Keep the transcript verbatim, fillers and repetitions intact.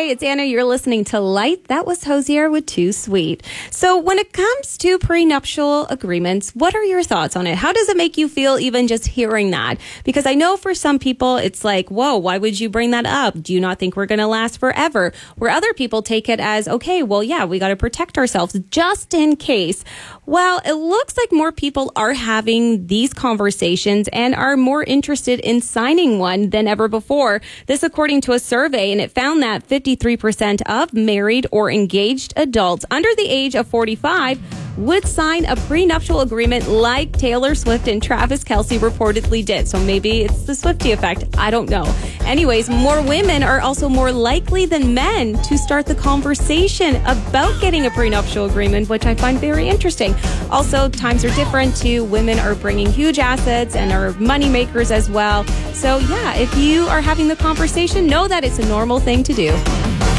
it's Anna. You're listening to Light. That was Hosier with Too Sweet. So when it comes to prenuptial agreements, what are your thoughts on it? How does it make you feel even just hearing that? Because I know for some people, it's like, whoa, why would you bring that up? Do you not think we're going to last forever? Where other people take it as, okay, well, yeah, we got to protect ourselves just in case. Well, it looks like more people are having these conversations and are more interested in signing one than ever before. This according to a survey, and it found that fifty-three percent of married or engaged adults under the age of forty-five would sign a prenuptial agreement like Taylor Swift and Travis Kelce reportedly did. So maybe it's the Swiftie effect. I don't know. Anyways, more women are also more likely than men to start the conversation about getting a prenuptial agreement, which I find very interesting. Also, times are different too. Women are bringing huge assets and are money makers as well. So yeah, if you are having the conversation, know that it's a normal thing to do.